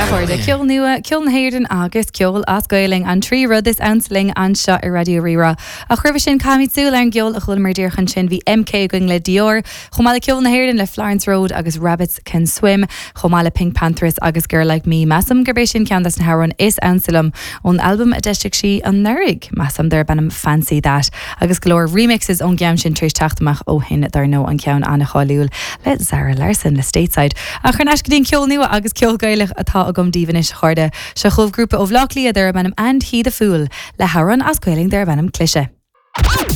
chuirde ceol nua ceol héirden agus ceol asgailing an trí rud is ansling an seo I Radio Rira. A chuirbe sin Camí Súil an geol a chul mar dearchan sin bhí MK going le Dior, chomála ceol na héirden le Florence Road agus Rabbits Can Swim, chomála Pink Panthers agus Girl Like Me. Massam gurbéis sin ceandas na Haran is ansilum on album a deisteic si an nurig. Massam der benam fancy that. Agus glór remixes on geam sin trísh taachtamach ó hin dar nó an ceann Anna Cháiliúil le Zara Larson le Stateside. A chuirneis go dtín ceol nua agus ceol gaiilech atá agam dívanis chuirde. Se chomh grúpa ó bhlach lia der benam and he the fool le Haran asgailing der benam clise.